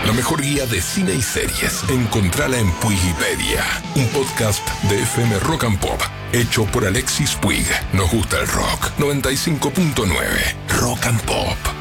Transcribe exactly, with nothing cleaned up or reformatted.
La mejor guía de cine y series. Encontrala en Puigipedia. Un podcast de F M Rock and Pop. Hecho por Alexis Puig. Nos gusta el rock. noventa y cinco punto nueve. Rock and Pop.